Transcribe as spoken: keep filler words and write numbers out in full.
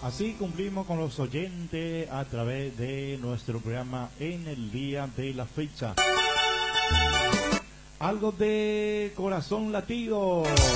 Así cumplimos con los oyentes a través de nuestro programa en el día de la fecha. Algo de corazón latido.